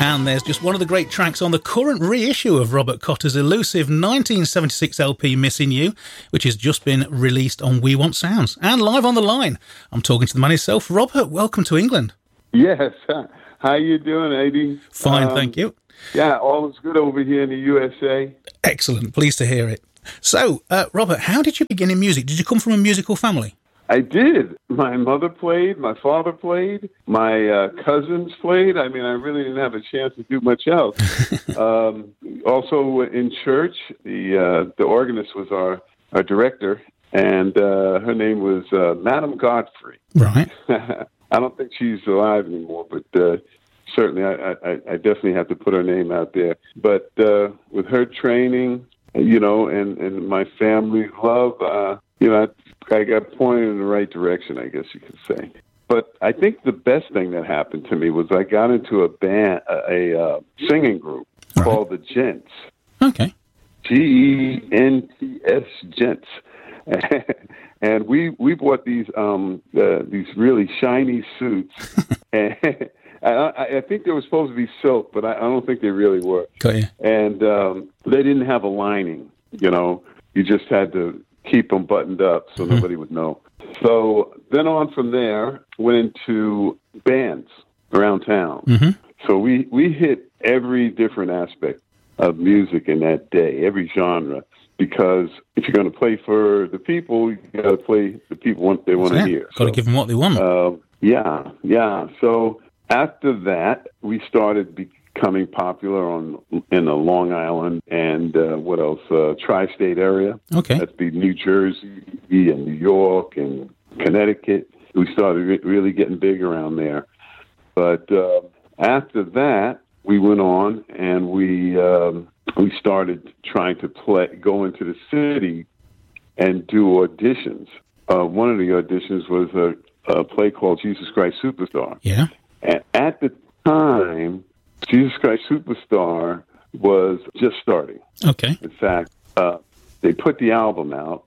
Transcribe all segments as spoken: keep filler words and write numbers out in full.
And there's just one of the great tracks on the current reissue of Robert Cotter's elusive nineteen seventy-six L P Missing You, which has just been released on We Want Sounds. And live on the line, I'm talking to the man himself. Robert, welcome to England. Yes. How you doing, Eddie? Fine, um, thank you. Yeah, all is good over here in the U S A. Excellent. Pleased to hear it. So, uh, Robert, how did you begin in music? Did you come from a musical family? I did. My mother played, my father played, my uh, cousins played. I mean, I really didn't have a chance to do much else. um, also in church, the uh, the organist was our, our director, and uh, her name was uh, Madam Godfrey. Right. I don't think she's alive anymore, but uh, certainly I, I, I definitely have to put her name out there. But uh, with her training, you know, and, and my family's love, uh, you know, I, I got pointed in the right direction, I guess you could say. But I think the best thing that happened to me was I got into a band, a, a uh, singing group right. called the Gents. Okay. G E N T S, Gents. And we, we bought these um, uh, these really shiny suits. And I, I think they were supposed to be silk, but I, I don't think they really were. Got you. And um, they didn't have a lining, you know. You just had to keep them buttoned up so mm-hmm. nobody would know. So then on from there, went into bands around town. Mm-hmm. So we, we hit every different aspect of music in that day, every genre. Because if you're going to play for the people, you got to play the people what they want to yeah, hear. Got to so, give them what they want. Uh, yeah, yeah. So after that, we started becoming popular on in the Long Island and uh, what else? Uh, tri-state area. Okay, that'd be New Jersey and New York and Connecticut. We started re- really getting big around there. But uh, after that, we went on and we. Um, We started trying to play, go into the city and do auditions. Uh, one of the auditions was a, a play called Jesus Christ Superstar. Yeah. And at the time, Jesus Christ Superstar was just starting. Okay. In fact, uh, they put the album out,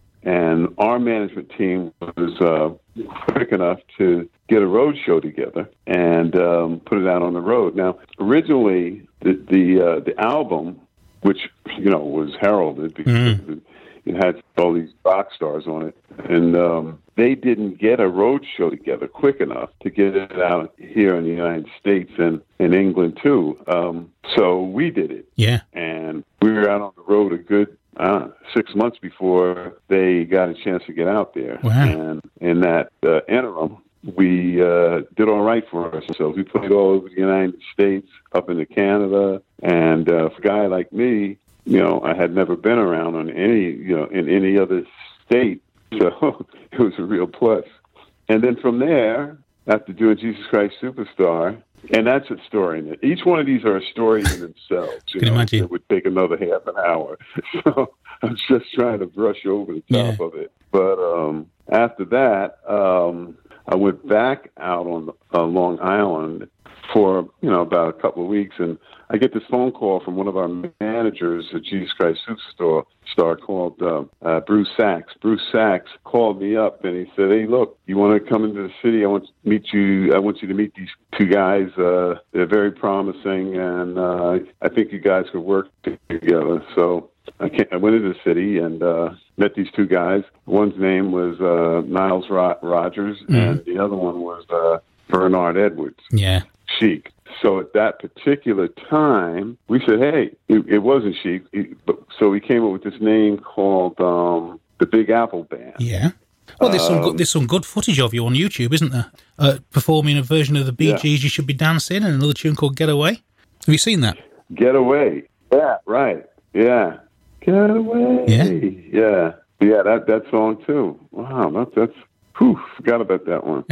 and our management team was uh, quick enough to get a road show together and um, put it out on the road. Now, originally, the the, uh, the album, which you know was heralded because mm. it had all these rock stars on it, and um, they didn't get a road show together quick enough to get it out here in the United States and in England too. Um, so we did it. Yeah, and we were out on the road a good uh, six months before they got a chance to get out there. Wow. And in that uh, interim, we uh, did all right for ourselves. We played all over the United States, up into Canada, and uh, for a guy like me, you know, I had never been around on any, you know, in any other state, so it was a real plus. And then from there, after doing Jesus Christ Superstar, and that's a story. Each one of these are a story in themselves. You Can know, imagine. It would take another half an hour. So I'm just trying to brush over the top yeah. of it. But um, after that, um, I went back out on uh, Long Island for, you know, about a couple of weeks, and I get this phone call from one of our managers at Jesus Christ Superstar star called uh, uh, Bruce Sachs. Bruce Sachs called me up, and he said, "Hey, look, you want to come into the city? I want to meet you. I want you to meet these two guys. Uh, they're very promising, and uh, I think you guys could work together." So I, came, I went into the city and uh, met these two guys. One's name was uh, Niles Ro- Rogers, mm-hmm. and the other one was uh, Bernard Edwards. Yeah. Chic. So at that particular time, we said, hey, it, it wasn't Chic. It, but, so we came up with this name called um, the Big Apple Band. Yeah. Well, there's some um, good, there's some good footage of you on YouTube, isn't there? Uh, performing a version of the Bee Gees, yeah. You Should Be Dancing, and another tune called Get Away. Have you seen that? Get Away. Yeah, right. Yeah. Get Away. Yeah. Yeah. Yeah, that, that song, too. Wow, that, that's, whew, forgot about that one.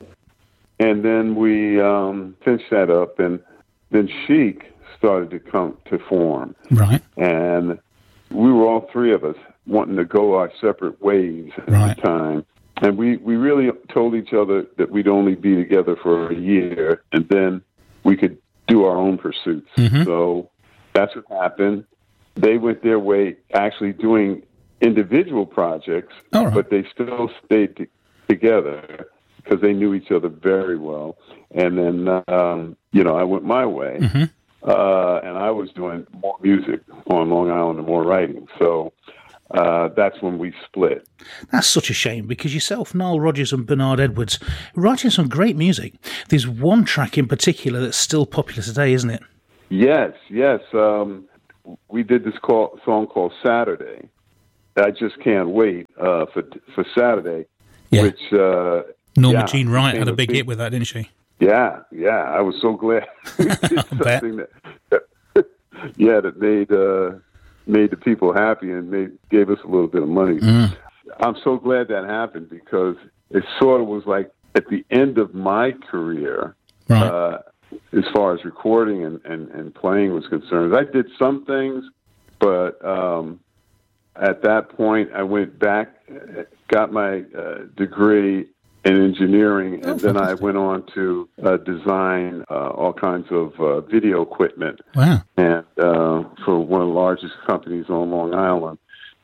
And then we um, finished that up, and then Chic started to come to form. Right. And we were all three of us wanting to go our separate ways at right. the time. And we, we really told each other that we'd only be together for a year, and then we could do our own pursuits. Mm-hmm. So that's what happened. They went their way actually doing individual projects, right. but they still stayed t- together. because they knew each other very well. And then, um, you know, I went my way, mm-hmm. uh, and I was doing more music on Long Island and more writing. So uh, that's when we split. That's such a shame, because yourself, Nile Rodgers and Bernard Edwards, writing some great music. There's one track in particular that's still popular today, isn't it? Yes, yes. Um, we did this call, song called Saturday. I just can't wait uh, for for Saturday, yeah. which uh, Norma yeah, Jean Wright had a big hit with that, didn't she? Yeah, yeah. I was so glad we did something that, that, yeah, that made uh, made the people happy and made gave us a little bit of money. Mm. I'm so glad that happened, because it sort of was like at the end of my career, right. uh, as far as recording and, and, and playing was concerned. I did some things, but um, at that point, I went back, got my uh, degree in engineering, and oh, then I went on to uh, design uh, all kinds of uh, video equipment. Wow! And uh, for one of the largest companies on Long Island.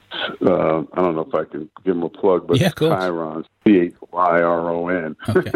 Uh, I don't know if I can give them a plug, but yeah, Chyron, C H Y R O N. Okay.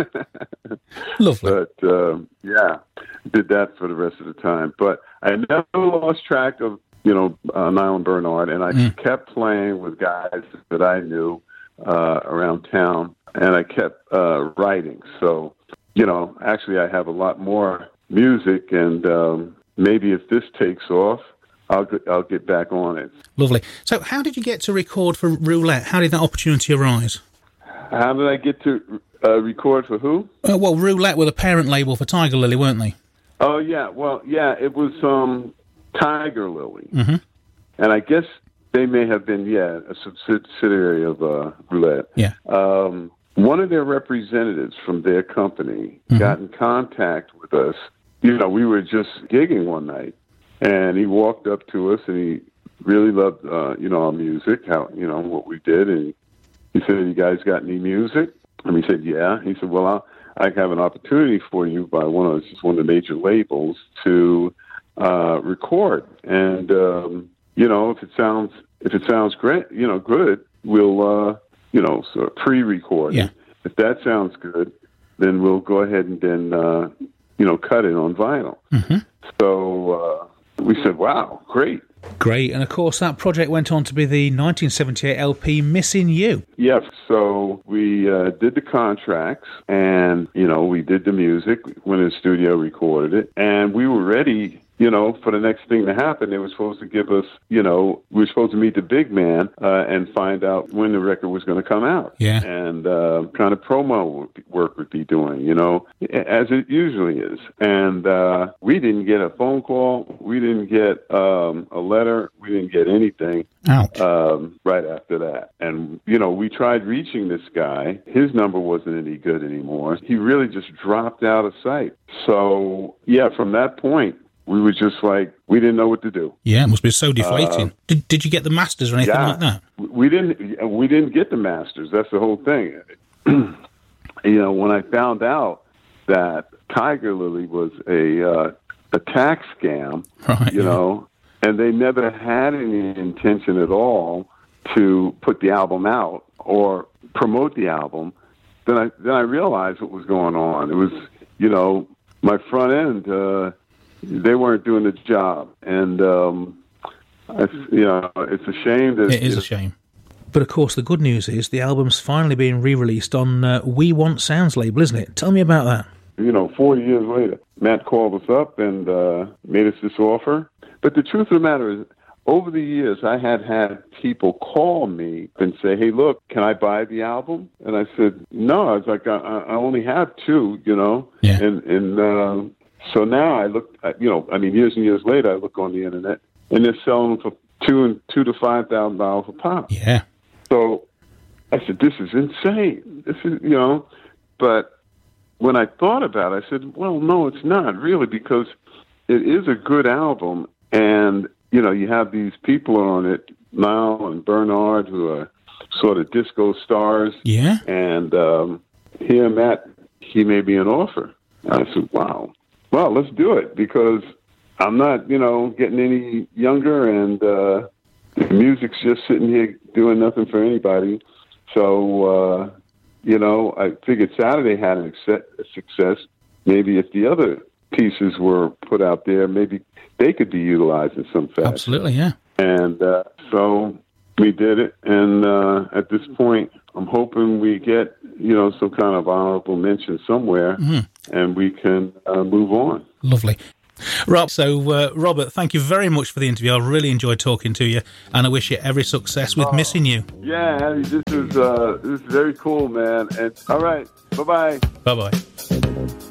Lovely. But, um, yeah, did that for the rest of the time. But I never lost track of, you know, uh, Nile and Bernard, and I mm. kept playing with guys that I knew uh, around town, and I kept uh, writing. So, you know, actually I have a lot more music, and um, maybe if this takes off, I'll get, I'll get back on it. Lovely. So how did you get to record for Roulette? How did that opportunity arise? How did I get to uh, record for who? Uh, well, Roulette were the parent label for Tiger Lily, weren't they? Oh, yeah. Well, yeah, it was um, Tiger Lily. Mm-hmm. And I guess they may have been, yeah, a subsidiary of uh, Roulette. Yeah. Um, one of their representatives from their company mm-hmm. got in contact with us. You know, we were just gigging one night. And he walked up to us, and he really loved, uh, you know, our music, how, you know, what we did. And he said, "You guys got any music?" And we said, "Yeah." He said, "Well, I'll, I have an opportunity for you by one of just one of the major labels to uh, record. And um, you know, if it sounds if it sounds great, you know, good, we'll uh, you know, sort of pre-record. Yeah. If that sounds good, then we'll go ahead and then uh, you know, cut it on vinyl." Mm-hmm. So. Uh, We said, wow, great. Great. And, of course, that project went on to be the nineteen seventy-eight L P Missing You. Yes. So we uh, did the contracts, and, you know, we did the music, went in the studio, recorded it, and we were ready, you know, for the next thing to happen. They were supposed to give us, you know, we were supposed to meet the big man uh, and find out when the record was going to come out. Yeah. And uh, kind of promo work would be doing, you know, as it usually is. And uh, we didn't get a phone call. We didn't get um, a letter. We didn't get anything. Ouch. Um, right after that. And, you know, we tried reaching this guy. His number wasn't any good anymore. He really just dropped out of sight. So, yeah, from that point, we were just like, we didn't know what to do. Yeah, it must be so deflating. Uh, did Did you get the masters or anything yeah, like that? We didn't. We didn't get the masters. That's the whole thing. You know, when I found out that Tiger Lily was a uh, a tax scam, right, you yeah. know, and they never had any intention at all to put the album out or promote the album, then I then I realized what was going on. It was, you know, my front end. Uh, They weren't doing the job, and um, I, you know, it's a shame that it is a shame. But of course, the good news is the album's finally being re-released on uh, We Want Sounds label, isn't it? Tell me about that. You know, forty years later, Matt called us up and uh, made us this offer. But the truth of the matter is, over the years, I had had people call me and say, "Hey, look, can I buy the album?" And I said, "No." I was like, "I, I only have two, you know," yeah. and and. Uh, So now I look, at, you know, I mean, years and years later, I look on the internet, and they're selling for two and two to five thousand dollars a pop. Yeah. So I said, "This is insane. This is, you know." But when I thought about it, I said, "Well, no, it's not really, because it is a good album, and you know, you have these people on it, Nile and Bernard, who are sort of disco stars. Yeah. And um, here, Matt, he made me an offer." And I said, "Wow. Well, let's do it, because I'm not, you know, getting any younger, and uh, the music's just sitting here doing nothing for anybody. So, uh, you know, I figured Saturday had a success. Maybe if the other pieces were put out there, maybe they could be utilized in some fashion. Absolutely, yeah. And uh, so we did it. And uh, at this point, I'm hoping we get, you know, some kind of honorable mention somewhere, mm-hmm. and we can uh, move on. Lovely. Rob, so uh, Robert, thank you very much for the interview. I really enjoyed talking to you, and I wish you every success with oh, Missing You. Yeah, Andy, this is uh, this is very cool, man. And all right, bye bye. Bye bye.